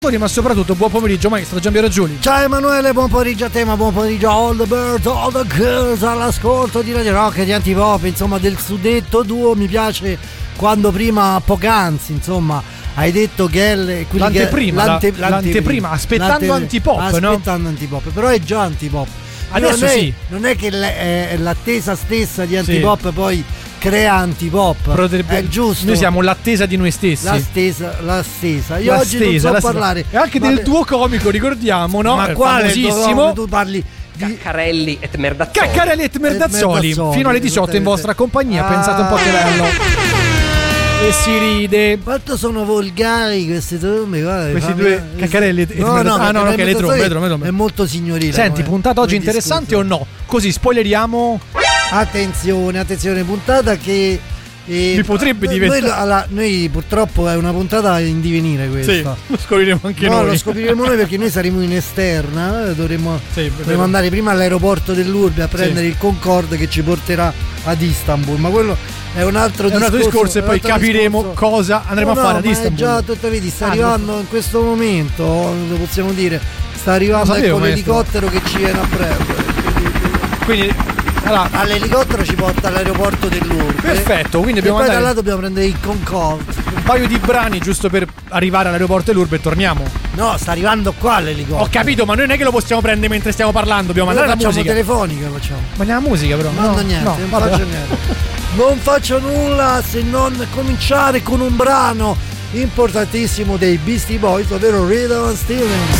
Ma soprattutto buon pomeriggio maestro Giampiero Giuli. Ciao Emanuele, buon pomeriggio a te, ma buon pomeriggio a all the birds, all the girls, all'ascolto di Radio Rock e di Antipop, insomma del suddetto duo. Mi piace quando prima, poc'anzi, insomma, hai detto che è l'anteprima, aspettando Antipop, no? Aspettando Antipop, però è già Antipop. Adesso sì. Non è che è l'attesa stessa di Antipop, sì. Poi crea Antipop. È giusto. Noi siamo l'attesa di noi stessi. La stesa. Io oggi non so parlare. E anche del tuo comico, ricordiamo, no? Ma quale famosissimo? Tu parli Caccarelli et Merdazzoli. Fino alle 18 in vostra compagnia. Pensate un po' che bello. E si ride. Quanto sono volgari queste trombe, guarda, questi due Caccarelli e no, che le trombe. È molto signorile. Senti, puntata oggi interessante o no? Così spoileriamo. Attenzione, puntata che mi potrebbe diventare. Noi purtroppo è una puntata in divenire questa. Sì, lo scopriremo anche noi. No, lo scopriremo noi perché noi saremo in esterna. Dovremmo andare prima all'aeroporto dell'Urbe a prendere il Concorde che ci porterà ad Istanbul. Ma quello è un altro discorso e poi capiremo cosa andremo a fare ad Istanbul. Già, vedi, sta arrivando in questo momento, lo possiamo dire. Sta arrivando l'elicottero che ci viene a prendere. Quindi all'elicottero ci porta all'aeroporto dell'Urbe. Perfetto, quindi e poi da là dobbiamo prendere il Concorde. Un paio di brani giusto per arrivare all'aeroporto dell'Urbe e torniamo. No, sta arrivando qua l'elicottero. Ho capito, ma noi non è che lo possiamo prendere mentre stiamo parlando, dobbiamo mandare la musica. Telefonica facciamo. Mandiamo la musica però. Non faccio niente. Non faccio nulla se non cominciare con un brano importantissimo dei Beastie Boys, ovvero Rhythm and Stealing.